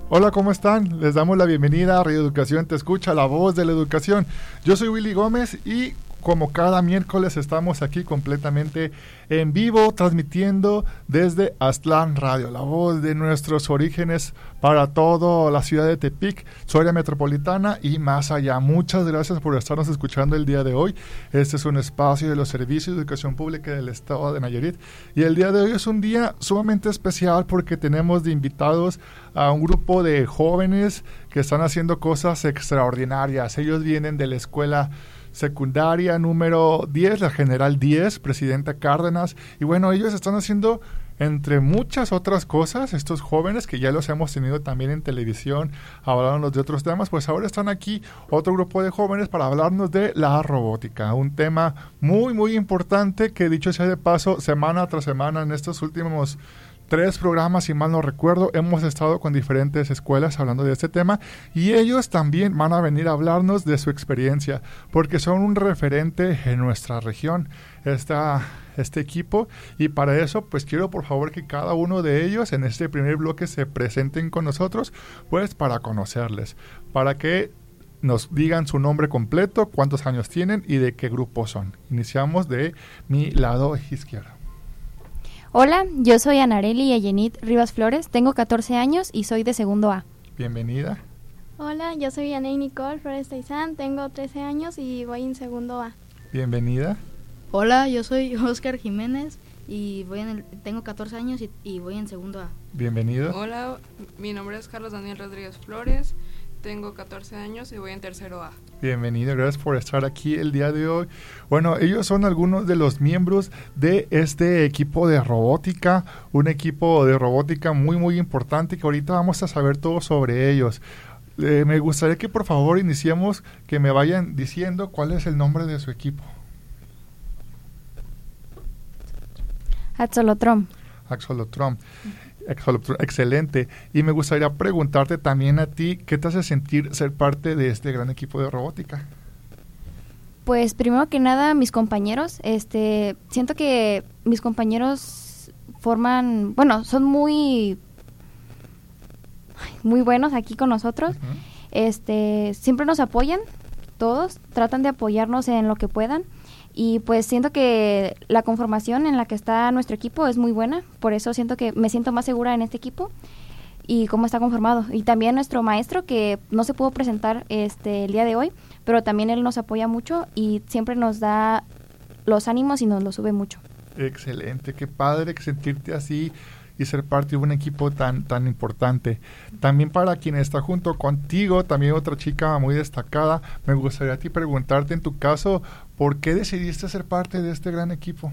Hola, ¿cómo están? Les damos la bienvenida a Radio Educación Te Escucha, la voz de la educación. Yo soy Willy Gómez y como cada miércoles estamos aquí completamente en vivo, transmitiendo desde Aztlán Radio, la voz de nuestros orígenes para toda la ciudad de Tepic, su área metropolitana y más allá. Muchas gracias por estarnos escuchando el día de hoy. Este es un espacio de los servicios de educación pública del estado de Nayarit y el día de hoy es un día sumamente especial porque tenemos de invitados a un grupo de jóvenes que están haciendo cosas extraordinarias. Ellos vienen de la escuela secundaria número 10, la General 10, Presidenta Cárdenas, y bueno, ellos están haciendo entre muchas otras cosas, estos jóvenes que ya los hemos tenido también en televisión, hablándonos de otros temas, pues ahora están aquí otro grupo de jóvenes para hablarnos de la robótica, un tema muy, muy importante que dicho sea de paso, semana tras semana en estos últimos 3 programas, si mal no recuerdo, hemos estado con diferentes escuelas hablando de este tema y ellos también van a venir a hablarnos de su experiencia, porque son un referente en nuestra región, este equipo, y para eso pues quiero por favor que cada uno de ellos en este primer bloque se presenten con nosotros, pues para conocerles, para que nos digan su nombre completo, cuántos años tienen y de qué grupo son. Iniciamos de mi lado izquierdo. Hola, yo soy Anareli Ayenit Rivas Flores, tengo 14 años y soy de segundo A. Bienvenida. Hola, yo soy Yanei Nicole Flores Taizán, tengo 13 años y voy en segundo A. Bienvenida. Hola, yo soy Oscar Jiménez y tengo 14 años y voy en segundo A. Bienvenido. Hola, mi nombre es Carlos Daniel Rodríguez Flores, tengo 14 años y voy en tercero A. Bienvenido, gracias por estar aquí el día de hoy. Bueno, ellos son algunos de los miembros de este equipo de robótica, un equipo de robótica muy, muy importante que ahorita vamos a saber todo sobre ellos. Me gustaría que por favor iniciemos, que me vayan diciendo cuál es el nombre de su equipo. Axolotron. Axolotron. Excelente. Y me gustaría preguntarte también a ti, ¿qué te hace sentir ser parte de este gran equipo de robótica? Pues primero que nada, mis compañeros, siento que mis compañeros son muy buenos aquí con nosotros. Uh-huh. Siempre nos apoyan, todos, tratan de apoyarnos en lo que puedan. Y pues siento que la conformación en la que está nuestro equipo es muy buena, por eso siento que me siento más segura en este equipo y cómo está conformado. Y también nuestro maestro, que no se pudo presentar el día de hoy, pero también él nos apoya mucho y siempre nos da los ánimos y nos los sube mucho. Excelente, qué padre sentirte así y ser parte de un equipo tan importante. También para quien está junto contigo, también otra chica muy destacada, me gustaría a ti preguntarte en tu caso, ¿por qué decidiste ser parte de este gran equipo?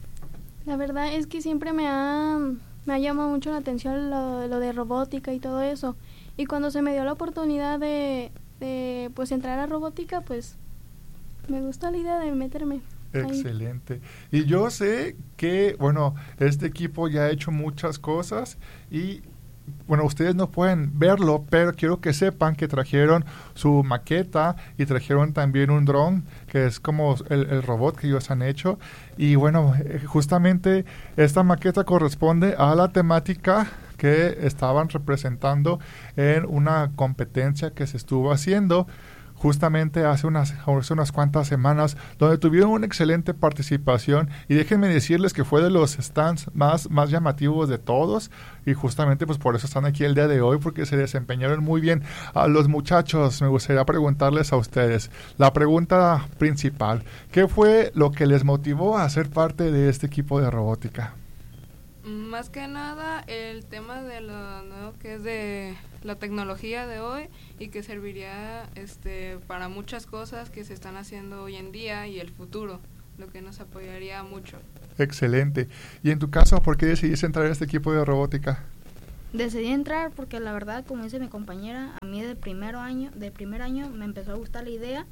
La verdad es que siempre me ha llamado mucho la atención lo de robótica y todo eso. Y cuando se me dio la oportunidad de pues entrar a robótica, pues me gustó la idea de meterme. Excelente. Y yo sé que, este equipo ya ha hecho muchas cosas y, ustedes no pueden verlo, pero quiero que sepan que trajeron su maqueta y trajeron también un dron, que es como el robot que ellos han hecho. Y justamente esta maqueta corresponde a la temática que estaban representando en una competencia que se estuvo haciendo justamente hace unas cuantas semanas, donde tuvieron una excelente participación y déjenme decirles que fue de los stands más llamativos de todos y justamente pues por eso están aquí el día de hoy, porque se desempeñaron muy bien. A los muchachos, me gustaría preguntarles a ustedes, la pregunta principal, ¿qué fue lo que les motivó a ser parte de este equipo de robótica? Más que nada el tema de lo nuevo que es de la tecnología de hoy y que serviría para muchas cosas que se están haciendo hoy en día y el futuro, lo que nos apoyaría mucho. Excelente. Y en tu caso, ¿por qué decidiste entrar a este equipo de robótica? Decidí entrar porque la verdad, como dice mi compañera, a mí de primer año me empezó a gustar la idea.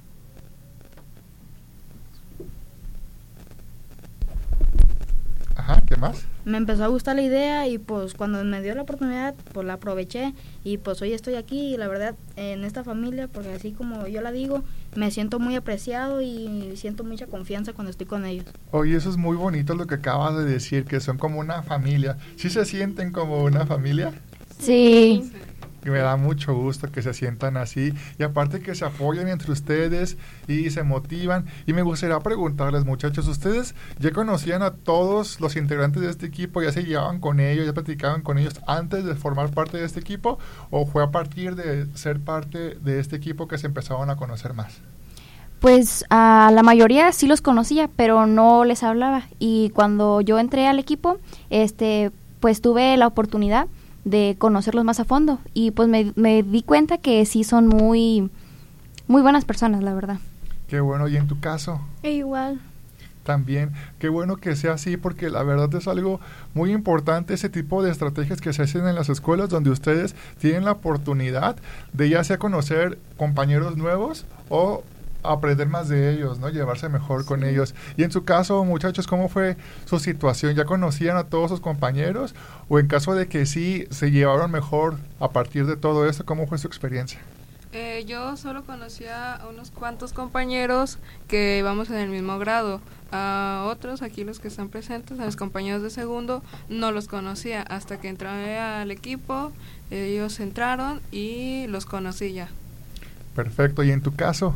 Ajá, ¿qué más? Me empezó a gustar la idea y pues cuando me dio la oportunidad, pues la aproveché y pues hoy estoy aquí y la verdad en esta familia, porque así como yo la digo, me siento muy apreciado y siento mucha confianza cuando estoy con ellos. Oye, eso es muy bonito lo que acabas de decir, que son como una familia. ¿Sí se sienten como una familia? Sí. que me da mucho gusto que se sientan así y aparte que se apoyan entre ustedes y se motivan. Y me gustaría preguntarles, muchachos, ¿ustedes ya conocían a todos los integrantes de este equipo? ¿Ya se llevaban con ellos, ya platicaban con ellos antes de formar parte de este equipo? ¿O fue a partir de ser parte de este equipo que se empezaron a conocer más? Pues a la mayoría sí los conocía, pero no les hablaba. Y cuando yo entré al equipo, pues tuve la oportunidad de conocerlos más a fondo. Y pues me di cuenta que sí son muy, muy buenas personas, la verdad. Qué bueno. ¿Y en tu caso? Igual. También, qué bueno que sea así, porque la verdad es algo muy importante ese tipo de estrategias que se hacen en las escuelas donde ustedes tienen la oportunidad de ya sea conocer compañeros nuevos o aprender más de ellos, ¿no? Llevarse mejor con ellos. Y en su caso, muchachos, ¿cómo fue su situación? ¿Ya conocían a todos sus compañeros? ¿O en caso de que sí, se llevaron mejor a partir de todo esto, cómo fue su experiencia? Yo solo conocía a unos cuantos compañeros que íbamos en el mismo grado. A otros, aquí los que están presentes, a los compañeros de segundo, no los conocía. Hasta que entré al equipo, ellos entraron y los conocí ya. Perfecto. ¿Y en tu caso?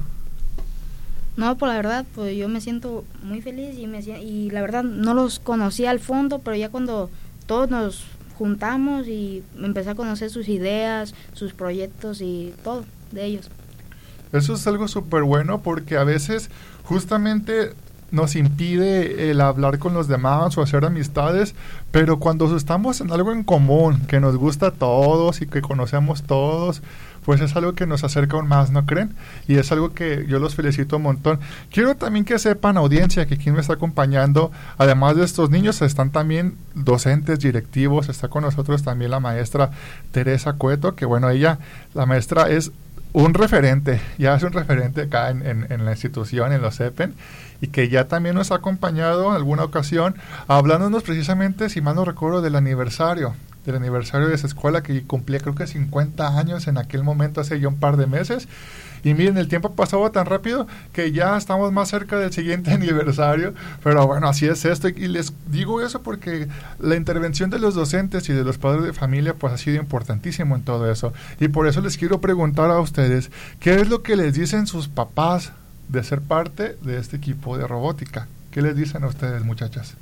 No, pues la verdad, pues yo me siento muy feliz y la verdad no los conocía al fondo, pero ya cuando todos nos juntamos y empecé a conocer sus ideas, sus proyectos y todo de ellos. Eso es algo súper bueno porque a veces justamente nos impide el hablar con los demás o hacer amistades, pero cuando estamos en algo en común, que nos gusta a todos y que conocemos todos, pues es algo que nos acerca aún más, ¿no creen? Y es algo que yo los felicito un montón. Quiero también que sepan, audiencia, que quien me está acompañando, además de estos niños, están también docentes, directivos, está con nosotros también la maestra Teresa Cueto, que bueno, ella, la maestra es un referente, ya es un referente acá en la institución, en los CEPEN, y que ya también nos ha acompañado en alguna ocasión, hablándonos precisamente, si mal no recuerdo, del aniversario de esa escuela que cumplía creo que 50 años en aquel momento, hace ya un par de meses. Y miren, el tiempo ha pasado tan rápido que ya estamos más cerca del siguiente aniversario, pero bueno, así es esto. Y les digo eso porque la intervención de los docentes y de los padres de familia pues ha sido importantísimo en todo eso. Y por eso les quiero preguntar a ustedes, ¿qué es lo que les dicen sus papás de ser parte de este equipo de robótica? ¿Qué les dicen a ustedes, muchachas?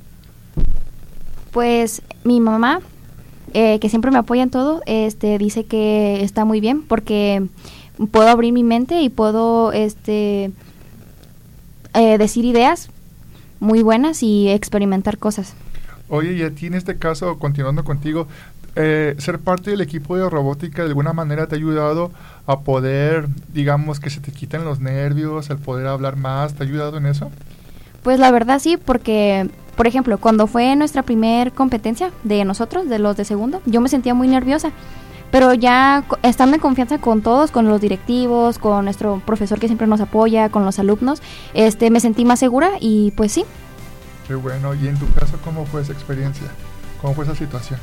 Pues mi mamá, que siempre me apoya en todo, dice que está muy bien porque puedo abrir mi mente y puedo decir ideas muy buenas y experimentar cosas. Oye, y a ti en este caso, continuando contigo, ser parte del equipo de robótica de alguna manera te ha ayudado a poder, digamos, que se te quiten los nervios, el poder hablar más, ¿te ha ayudado en eso? Pues la verdad sí, porque por ejemplo, cuando fue nuestra primer competencia de nosotros, de los de segundo, yo me sentía muy nerviosa, pero ya estando en confianza con todos, con los directivos, con nuestro profesor que siempre nos apoya, con los alumnos, me sentí más segura y pues sí. Qué bueno. ¿Y en tu caso cómo fue esa experiencia? ¿Cómo fue esa situación?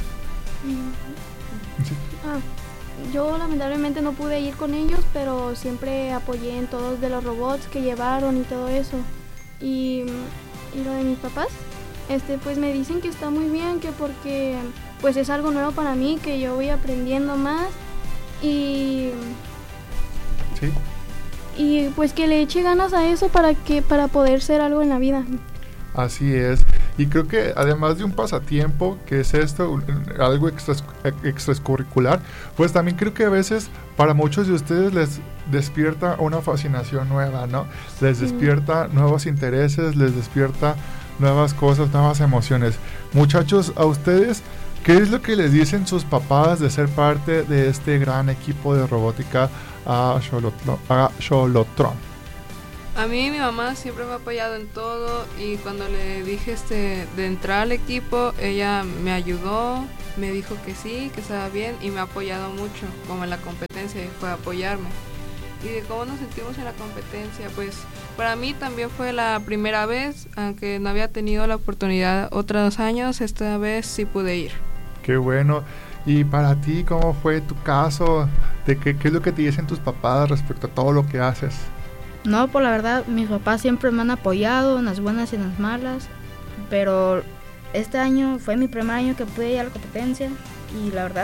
Sí. Yo lamentablemente no pude ir con ellos, pero siempre apoyé en todos de los robots que llevaron y todo eso. Y lo de mis papás, pues me dicen que está muy bien, que porque pues es algo nuevo para mí, que yo voy aprendiendo más y ¿sí? Y pues que le eche ganas a eso para poder ser algo en la vida. Así es, y creo que además de un pasatiempo, que es esto, algo extracurricular, pues también creo que a veces para muchos de ustedes les despierta una fascinación nueva, ¿no? Les despierta nuevos intereses, les despierta nuevas cosas, nuevas emociones. Muchachos, a ustedes, ¿qué es lo que les dicen sus papás de ser parte de este gran equipo de robótica a Xolotron? A mí mi mamá siempre me ha apoyado en todo y cuando le dije de entrar al equipo, ella me ayudó, me dijo que sí, que estaba bien y me ha apoyado mucho, como en la competencia, fue a apoyarme. Y de cómo nos sentimos en la competencia, pues para mí también fue la primera vez, aunque no había tenido la oportunidad otros años, esta vez sí pude ir. Qué bueno. Y para ti, ¿cómo fue tu caso? ¿Qué es lo que te dicen tus papás respecto a todo lo que haces? No, pues la verdad, mis papás siempre me han apoyado en las buenas y en las malas, pero este año fue mi primer año que pude ir a la competencia y la verdad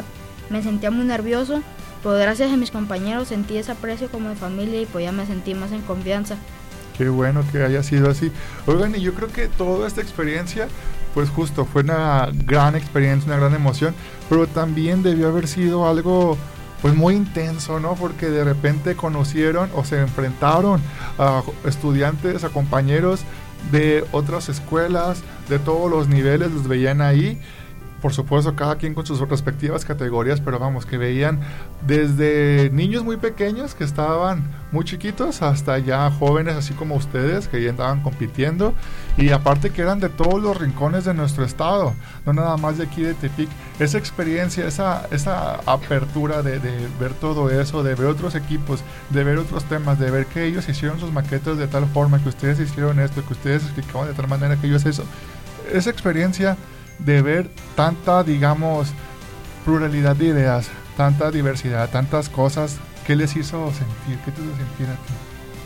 me sentía muy nervioso, pero gracias a mis compañeros sentí ese aprecio como de familia y pues ya me sentí más en confianza. Qué bueno que haya sido así. Oigan, y yo creo que toda esta experiencia, pues justo fue una gran experiencia, una gran emoción, pero también debió haber sido algo pues muy intenso, ¿no? Porque de repente conocieron o se enfrentaron a estudiantes, a compañeros de otras escuelas, de todos los niveles, los veían ahí. Por supuesto, cada quien con sus respectivas categorías, pero vamos, que veían desde niños muy pequeños que estaban muy chiquitos hasta ya jóvenes así como ustedes que ya andaban compitiendo, y aparte que eran de todos los rincones de nuestro estado, no nada más de aquí de Tepic. Esa experiencia, esa apertura de ver todo eso, de ver otros equipos, de ver otros temas, de ver que ellos hicieron sus maquetas de tal forma, que ustedes hicieron esto, que ustedes explicaban de tal manera que ellos eso. Esa experiencia de ver tanta, digamos, pluralidad de ideas, tanta diversidad, tantas cosas, ¿qué les hizo sentir? ¿Qué te hizo sentir a ti?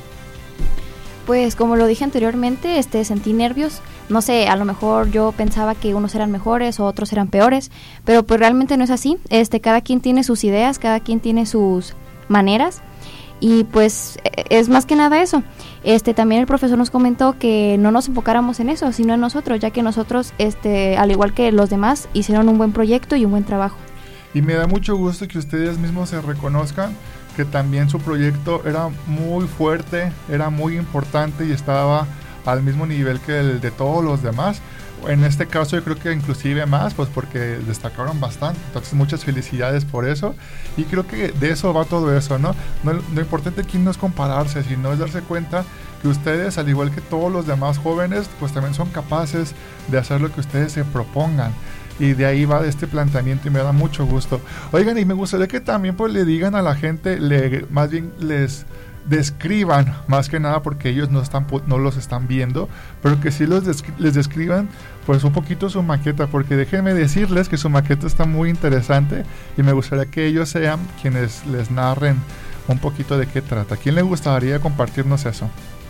Pues como lo dije anteriormente, sentí nervios. No sé, a lo mejor yo pensaba que unos eran mejores o otros eran peores, pero pues realmente no es así. Cada quien tiene sus ideas, cada quien tiene sus maneras. Y pues es más que nada eso. También el profesor nos comentó que no nos enfocáramos en eso, sino en nosotros, ya que nosotros, al igual que los demás, hicieron un buen proyecto y un buen trabajo. Y me da mucho gusto que ustedes mismos se reconozcan que también su proyecto era muy fuerte, era muy importante y estaba al mismo nivel que el de todos los demás. En este caso yo creo que inclusive más, pues porque destacaron bastante. Entonces muchas felicidades por eso. Y creo que de eso va todo eso, ¿no? Lo importante aquí no es compararse, sino es darse cuenta que ustedes, al igual que todos los demás jóvenes, pues también son capaces de hacer lo que ustedes se propongan. Y de ahí va este planteamiento y me da mucho gusto. Oigan, y me gustaría que también pues le digan a la gente, más bien les describan, más que nada porque ellos no los están viendo, pero que sí les describan pues un poquito su maqueta, porque déjenme decirles que su maqueta está muy interesante y me gustaría que ellos sean quienes les narren un poquito de qué trata. ¿A quién le gustaría compartirnos eso?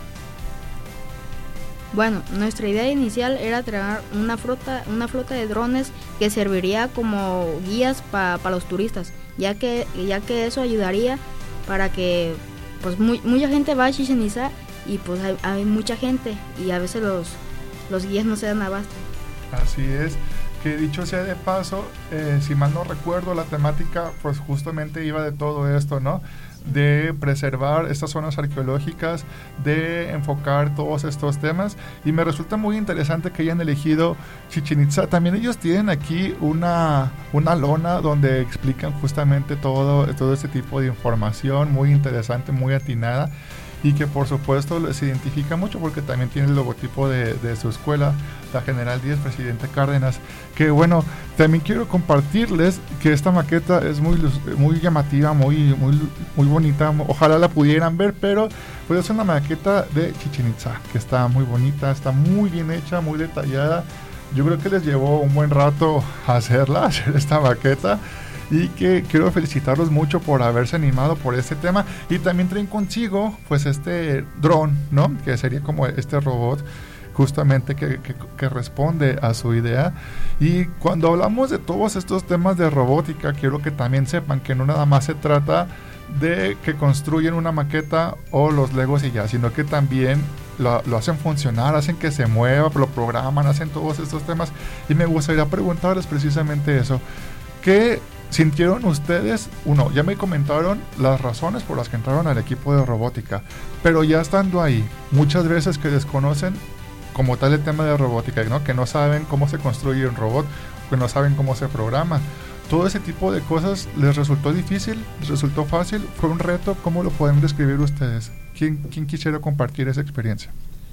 Bueno, nuestra idea inicial era traer una flota de drones que serviría como guías para los turistas, ya que eso ayudaría para que pues mucha gente va a Chichén Itzá y pues hay mucha gente y a veces los guías no se dan abasto. Así es, que dicho sea de paso, si mal no recuerdo, la temática pues justamente iba de todo esto, ¿no? De preservar estas zonas arqueológicas, de enfocar todos estos temas, y me resulta muy interesante que hayan elegido Chichén Itzá. También ellos tienen aquí una lona donde explican justamente todo este tipo de información muy interesante, muy atinada, y que por supuesto les identifica mucho porque también tiene el logotipo de su escuela, la General Díaz Presidente Cárdenas. Que bueno, también quiero compartirles que esta maqueta es muy llamativa, muy bonita. Ojalá la pudieran ver, pero pues es una maqueta de Chichén Itzá que está muy bonita, está muy bien hecha, muy detallada. Yo creo que les llevó un buen rato hacer esta maqueta. Y que quiero felicitarlos mucho por haberse animado por este tema. Y también traen consigo pues este dron, ¿no? Que sería como este robot justamente que responde a su idea. Y cuando hablamos de todos estos temas de robótica, quiero que también sepan que no nada más se trata de que construyen una maqueta o los Legos y ya, sino que también lo hacen funcionar, hacen que se mueva, lo programan, hacen todos estos temas. Y me gustaría preguntarles precisamente eso. ¿Qué sintieron ustedes? Uno, ya me comentaron las razones por las que entraron al equipo de robótica, pero ya estando ahí, muchas veces que desconocen como tal el tema de robótica, ¿no? Que no saben cómo se construye un robot, que no saben cómo se programa. Todo ese tipo de cosas, ¿les resultó difícil? ¿Les resultó fácil? ¿Fue un reto? ¿Cómo lo pueden describir ustedes? ¿Quién quisiera compartir esa experiencia?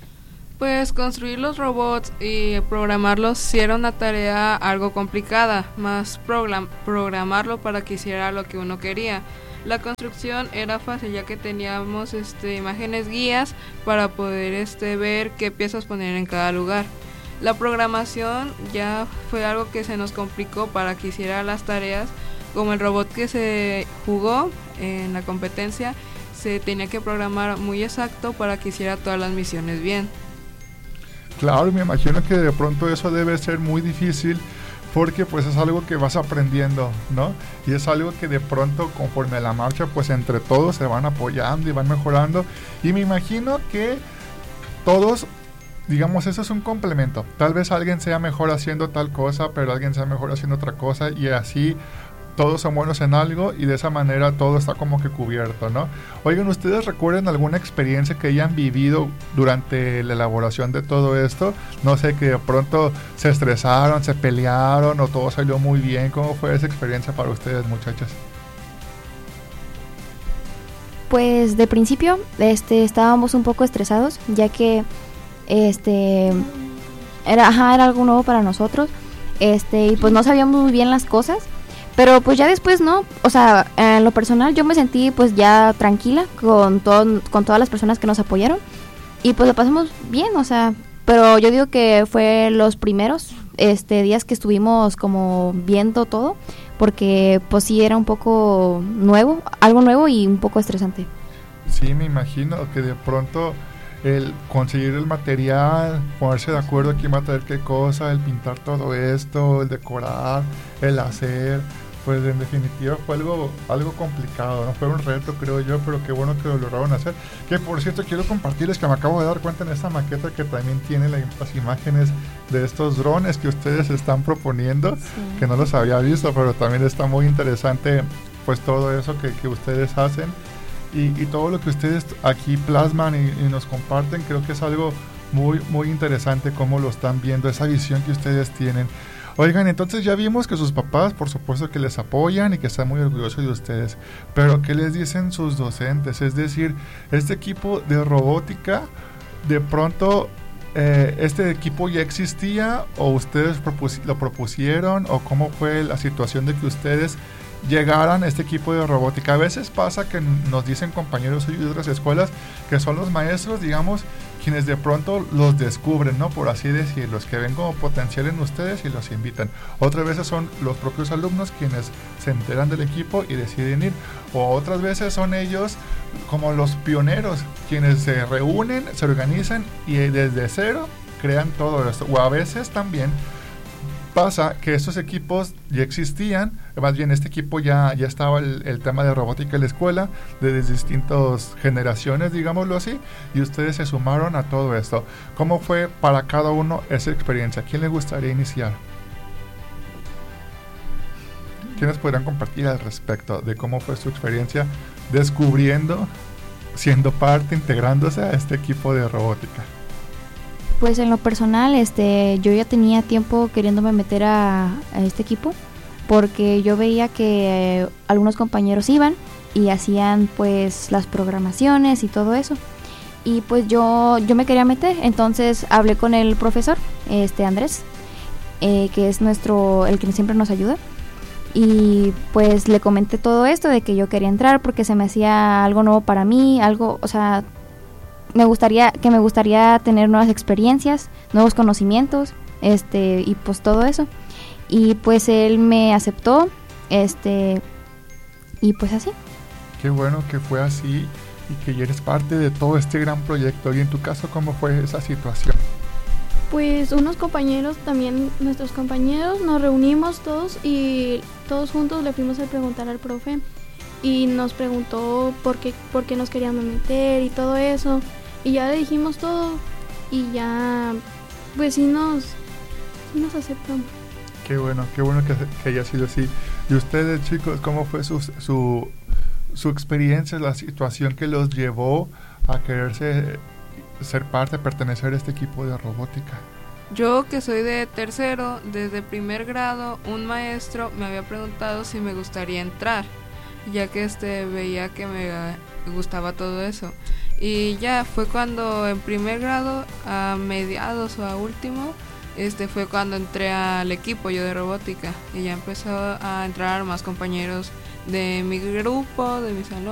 Pues construir los robots y programarlos sí era una tarea algo complicada, más programarlo para que hiciera lo que uno quería. La construcción era fácil ya que teníamos imágenes guías para poder ver qué piezas poner en cada lugar. La programación ya fue algo que se nos complicó para que hiciera las tareas, como el robot que se jugó en la competencia, se tenía que programar muy exacto para que hiciera todas las misiones bien. Claro, me imagino que de pronto eso debe ser muy difícil porque pues es algo que vas aprendiendo, ¿no? Y es algo que de pronto conforme a la marcha pues entre todos se van apoyando y van mejorando, y me imagino que todos, digamos, eso es un complemento. Tal vez alguien sea mejor haciendo tal cosa, pero alguien sea mejor haciendo otra cosa, y así todos son buenos en algo, y de esa manera todo está como que cubierto, ¿no? Oigan, ¿ustedes recuerdan alguna experiencia que hayan vivido durante la elaboración de todo esto? No sé, que de pronto se estresaron, se pelearon, o todo salió muy bien. ¿Cómo fue esa experiencia para ustedes, muchachas? Pues de principio estábamos un poco estresados, ya que era algo nuevo para nosotros, y pues no sabíamos muy bien las cosas, pero pues ya después no, o sea, en lo personal yo me sentí pues ya tranquila con todas las personas que nos apoyaron, y pues lo pasamos bien, o sea, pero yo digo que fue los primeros días que estuvimos como viendo todo, porque pues sí era un poco nuevo, algo nuevo y un poco estresante. Sí, me imagino que de pronto el conseguir el material, ponerse de acuerdo quién va a traer qué cosa, el pintar todo esto, el decorar, el hacer, pues en definitiva fue algo complicado, ¿no? Fue un reto, creo yo, pero qué bueno que lo lograron hacer. Que por cierto, quiero compartirles que me acabo de dar cuenta en esta maqueta que también tiene las imágenes de estos drones que ustedes están proponiendo, sí, que no los había visto, pero también está muy interesante pues todo eso que ustedes hacen. Y todo lo que ustedes aquí plasman y nos comparten, creo que es algo muy, muy interesante cómo lo están viendo, esa visión que ustedes tienen. Oigan, entonces ya vimos que sus papás, por supuesto que les apoyan y que están muy orgullosos de ustedes, pero ¿qué les dicen sus docentes? Es decir, este equipo de robótica, de pronto, ¿este equipo ya existía o ustedes lo propusieron, o cómo fue la situación de que ustedes llegaran a este equipo de robótica? A veces pasa que nos dicen compañeros de otras escuelas que son los maestros, digamos, quienes de pronto los descubren, ¿no? Por así decirlo, que ven como potencial en ustedes y los invitan. Otras veces son los propios alumnos quienes se enteran del equipo y deciden ir. O otras veces son ellos como los pioneros, quienes se reúnen, se organizan y desde cero crean todo esto. O a veces también pasa que estos equipos ya existían, más bien este equipo ya estaba el tema de robótica en la escuela, desde distintas generaciones, digámoslo así, y ustedes se sumaron a todo esto. ¿Cómo fue para cada uno esa experiencia? ¿Quién les gustaría iniciar? ¿Quiénes podrían compartir al respecto de cómo fue su experiencia descubriendo, siendo parte, integrándose a este equipo de robótica? Pues en lo personal, yo ya tenía tiempo queriéndome meter a este equipo, porque yo veía que algunos compañeros iban y hacían pues las programaciones y todo eso, y pues yo me quería meter. Entonces hablé con el profesor, Andrés, que es el que siempre nos ayuda, y pues le comenté todo esto de que yo quería entrar porque se me hacía algo nuevo para mí, algo, o sea, me gustaría tener nuevas experiencias, nuevos conocimientos, y pues todo eso. Y pues él me aceptó, y pues así. Qué bueno que fue así y que ya eres parte de todo este gran proyecto. Y en tu caso, ¿cómo fue esa situación? Pues unos compañeros, también nuestros compañeros, nos reunimos todos y todos juntos le fuimos a preguntar al profe y nos preguntó por qué nos queríamos meter y todo eso. Y ya le dijimos todo y ya, pues sí nos aceptamos. Qué bueno que haya sido así. ¿Y ustedes, chicos, cómo fue su experiencia, la situación que los llevó a quererse ser parte, pertenecer a este equipo de robótica? Yo, que soy de tercero, desde primer grado, un maestro me había preguntado si me gustaría entrar, ya que veía que me gustaba todo eso. Y ya fue cuando en primer grado, a mediados o a último, fue cuando entré al equipo yo de robótica, y ya empezó a entrar más compañeros de mi grupo, de mi salón.